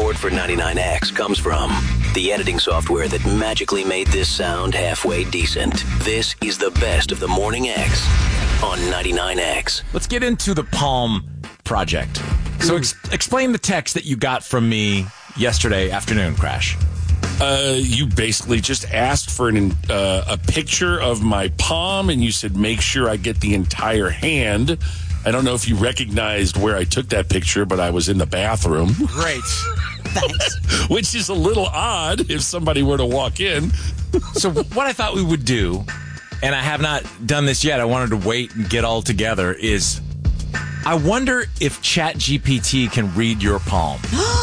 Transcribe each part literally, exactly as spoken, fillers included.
support for ninety-nine X comes from the editing software that magically made this sound halfway decent. This is the best of the Morning X on ninety-nine X. Let's get into the Palm project. So ex- explain the text that you got from me yesterday afternoon, Crash. Uh, you basically just asked for an, uh, a picture of my palm, and you said, make sure I get the entire hand. I don't know if you recognized where I took that picture, but I was in the bathroom. Great. Thanks. Which is a little odd if somebody were to walk in. So what I thought we would do, and I have not done this yet, I wanted to wait and get all together, is I wonder if ChatGPT can read your palm.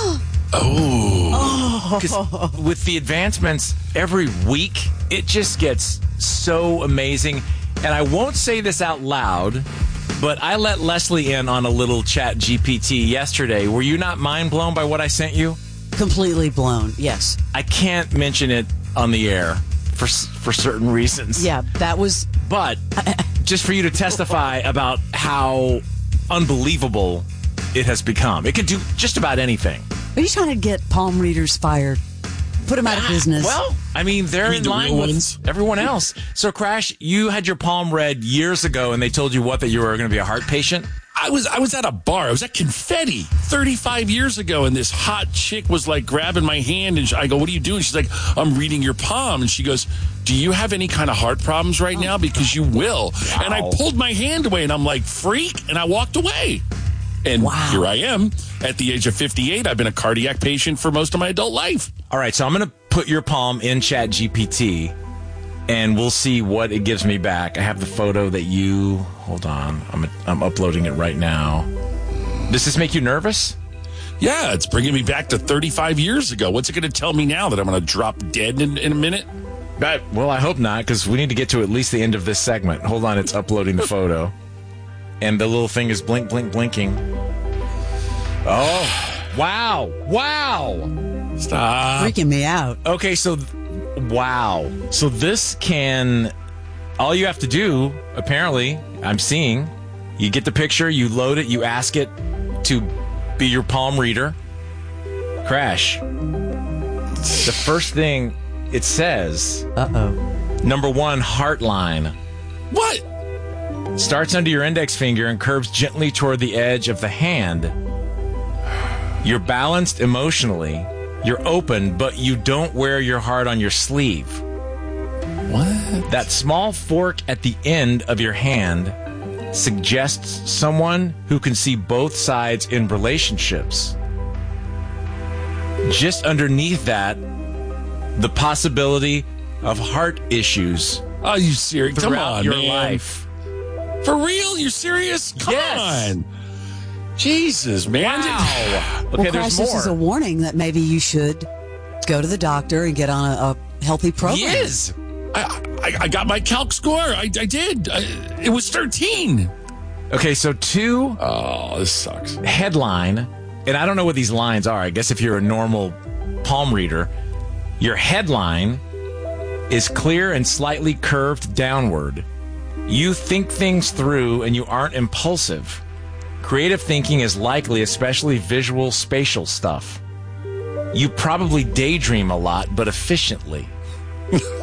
Oh. Because with the advancements every week, it just gets so amazing. And I won't say this out loud, but I let Leslie in on a little ChatGPT yesterday. Were you not mind blown by what I sent you? Completely blown, yes. I can't mention it on the air for for certain reasons. Yeah, that was... But just for you to testify about how unbelievable it has become. It can do just about anything. Are you trying to get palm readers fired? Put them out of business? Well, I mean, they're mean in the line real with ones? everyone else. So, Crash, you had your palm read years ago, and they told you what, that you were going to be a heart patient? I was I was at a bar. I was at Confetti thirty-five years ago, and this hot chick was like grabbing my hand, and I go, "What are you doing?" She's like, "I'm reading your palm," and she goes, "Do you have any kind of heart problems right now? Because you will." Wow. And I pulled my hand away, and I'm like, "Freak!" And I walked away. And Wow. here I am at the age of fifty-eight. I've been a cardiac patient for most of my adult life. All right, so I'm going to put your palm in ChatGPT, and we'll see what it gives me back. I have the photo that you... Hold on. I'm I'm uploading it right now. Does this make you nervous? Yeah, it's bringing me back to thirty-five years ago. What's it going to tell me now, that I'm going to drop dead in, in a minute? I, well, I hope not, because we need to get to at least the end of this segment. Hold on, it's uploading the photo. And the little thing is blink, blink, blinking. Oh, wow. Wow. Stop. Freaking me out. Okay, so, wow. So this can, all you have to do, apparently, I'm seeing, you get the picture, you load it, you ask it to be your palm reader. Crash. The first thing it says, Uh-oh. number one, heart line. What? Starts under your index finger and curves gently toward the edge of the hand. You're balanced emotionally. You're open, but you don't wear your heart on your sleeve. What? That small fork at the end of your hand suggests someone who can see both sides in relationships. Just underneath that, the possibility of heart issues Are you serious? Come throughout on, your man. life. For real? You're serious? Come Yes. on. Jesus, man. Wow. Okay, well, Crash, there's this is a more. warning that maybe you should go to the doctor and get on a, a healthy program. He is. I, I, I got my calc score. I, I did. I, it was thirteen. Okay, so two Oh, this sucks. headline, and I don't know what these lines are. I guess if you're a normal palm reader, your headline is clear and slightly curved downward. You think things through and you aren't impulsive. Creative thinking is likely, especially visual, spatial stuff. You probably daydream a lot, but efficiently.